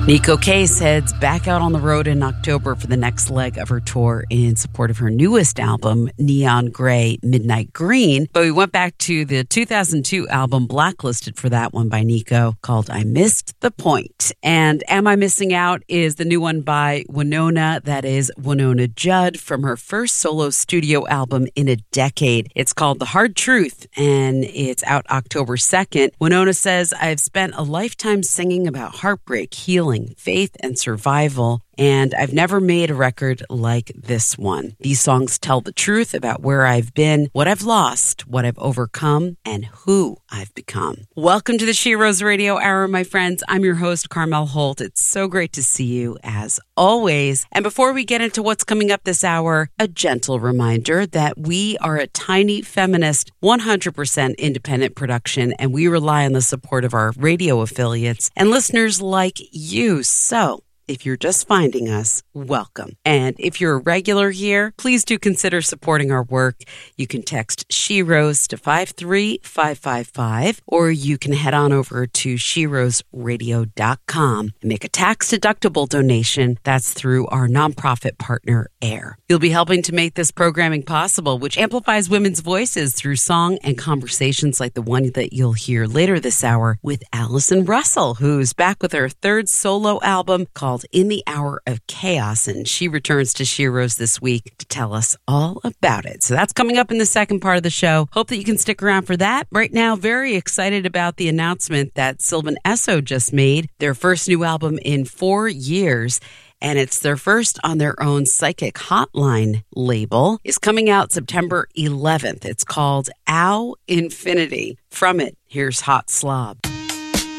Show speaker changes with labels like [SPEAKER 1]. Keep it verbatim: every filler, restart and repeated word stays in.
[SPEAKER 1] Neko Case heads back out on the road in October for the next leg of her tour in support of her newest album, Neon Grey, Midnight Green. But we went back to the two thousand two album Blacklisted for that one by Neko, called I Missed the Point. And Am I Missing Out is the new one by Wynonna. That is Wynonna Judd from her first solo studio album in a decade. It's called The Hard Truth, and it's out October second. Wynonna says, I've spent a lifetime singing about heartbreak, healing, faith, and survival, and I've never made a record like this one. These songs tell the truth about where I've been, what I've lost, what I've overcome, and who I've become. Welcome to the She Rose Radio Hour, my friends. I'm your host, Carmel Holt. It's so great to see you, as always. And before we get into what's coming up this hour, a gentle reminder that we are a tiny feminist, one hundred percent independent production, and we rely on the support of our radio affiliates and listeners like you. So, if you're just finding us, welcome. And if you're a regular here, please do consider supporting our work. You can text She Rose to five three five five five, or you can head on over to she rose radio dot com and make a tax-deductible donation. That's through our nonprofit partner, AIR. You'll be helping to make this programming possible, which amplifies women's voices through song and conversations like the one that you'll hear later this hour with Allison Russell, who's back with her third solo album called In the Hour of Chaos, and she returns to She Rose this week to tell us all about it. So that's coming up in the second part of the show. Hope that you can stick around for that. Right now, very excited about the announcement that Sylvan Esso just made, their first new album in four years. And it's their first on their own Psychic Hotline label. It's coming out September eleventh. It's called Ow Infinity. From it, here's Hot Slob.